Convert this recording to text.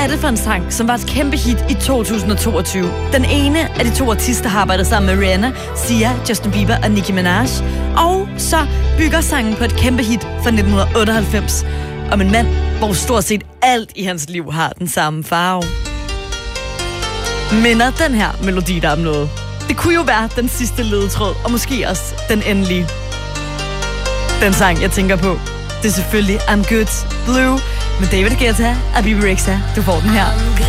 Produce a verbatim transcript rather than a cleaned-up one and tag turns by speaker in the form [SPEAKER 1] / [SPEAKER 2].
[SPEAKER 1] er det for en sang, som var et kæmpe hit i to tusind og toogtyve? Den ene af de to artister har arbejdet sammen med Rihanna, Sia, Justin Bieber og Nicki Minaj. Og så bygger sangen på et kæmpe hit fra nitten otteoghalvfems om en mand, hvor stort set alt i hans liv har den samme farve. Minder den her melodi der om noget? Det kunne jo være den sidste ledetråd, og måske også den endelige. Den sang, jeg tænker på, det er selvfølgelig I'm Good Blue med David Guetta og Bebe Rexha. Du får den her.